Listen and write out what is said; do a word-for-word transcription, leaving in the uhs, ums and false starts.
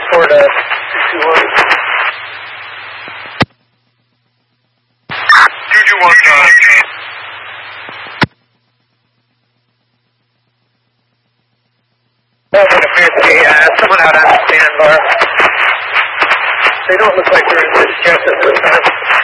report uh, two two one. two two one, uh, That one appears to be uh, someone out on the sandbar. They don't look like they're in distress at this time.